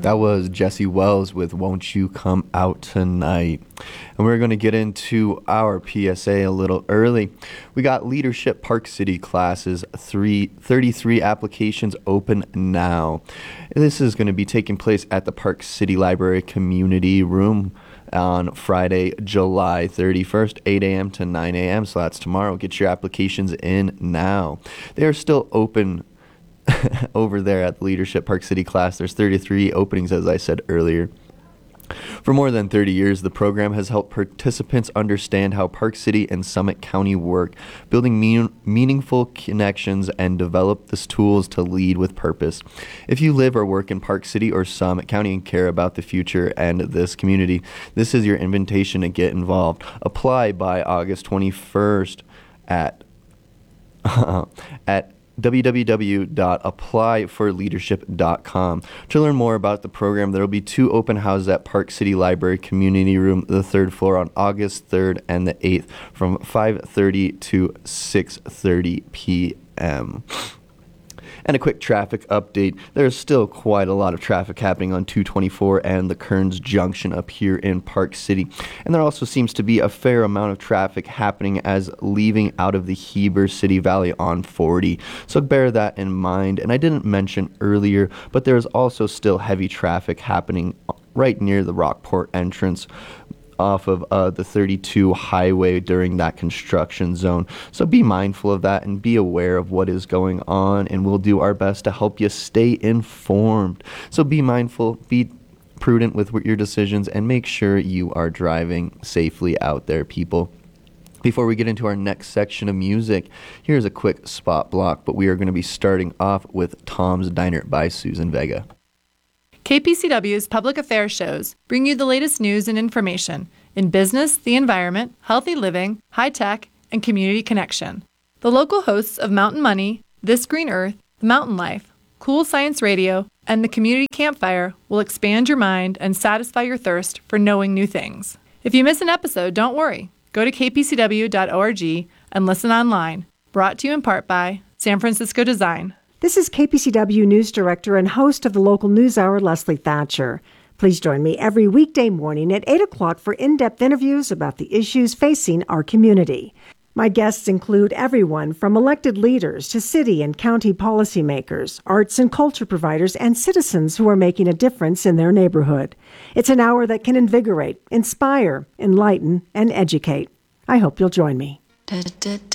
That was Jesse Wells with Won't You Come Out Tonight. And we're going to get into our PSA a little early. We got Leadership Park City classes, 33 applications open now. This is going to be taking place at the Park City Library Community Room on Friday, July 31st, 8 a.m. to 9 a.m. So that's tomorrow. Get your applications in now. They are still open over there at the Leadership Park City class. There's 33 openings, as I said earlier. For more than 30 years, the program has helped participants understand how Park City and Summit County work, building meaningful connections and develop the tools to lead with purpose. If you live or work in Park City or Summit County and care about the future and this community, this is your invitation to get involved. Apply by August 21st at www.applyforleadership.com. To learn more about the program, there will be 2 open houses at Park City Library Community Room, the 3rd floor, on August 3rd and the 8th from 5:30 to 6:30 p.m. And a quick traffic update. There's still quite a lot of traffic happening on 224 and the Kearns Junction up here in Park City. And there also seems to be a fair amount of traffic happening as leaving out of the Heber City Valley on 40. So bear that in mind. And I didn't mention earlier, but there's also still heavy traffic happening right near the Rockport entrance off of the 32 highway during that construction zone. So be mindful of that and be aware of what is going on, and we'll do our best to help you stay informed. So be mindful, be prudent with your decisions, and make sure you are driving safely out there, people. Before we get into our next section of music, here's a quick spot block, but we are going to be starting off with Tom's Diner by Susan Vega. KPCW's public affairs shows bring you the latest news and information in business, the environment, healthy living, high tech, and community connection. The local hosts of Mountain Money, This Green Earth, The Mountain Life, Cool Science Radio, and the Community Campfire will expand your mind and satisfy your thirst for knowing new things. If you miss an episode, don't worry. Go to kpcw.org and listen online. Brought to you in part by San Francisco Design. This is KPCW News Director and host of the local news hour, Leslie Thatcher. Please join me every weekday morning at 8 o'clock for in-depth interviews about the issues facing our community. My guests include everyone from elected leaders to city and county policymakers, arts and culture providers, and citizens who are making a difference in their neighborhood. It's an hour that can invigorate, inspire, enlighten, and educate. I hope you'll join me.